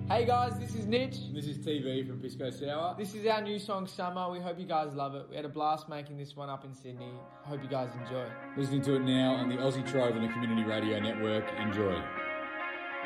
Hey guys, this is Nitch. And this is TV from Pisco Sour. This is our new song, Summer. We hope you guys love it. We had a blast making this one up in Sydney. Hope you guys enjoy. Listening to it now on the Aussie Trove and the Community Radio Network. Enjoy.